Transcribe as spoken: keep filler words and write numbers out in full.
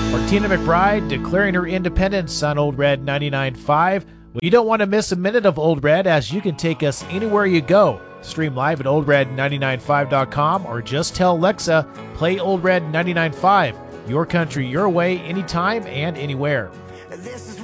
Martina McBride declaring her independence on Old Red ninety-nine point five. Well, you don't want to miss a minute of Old Red, as you can take us anywhere you go. Stream live at old red nine nine five dot com or just tell Alexa, play Old Red ninety-nine point five. Your country, your way, anytime and anywhere.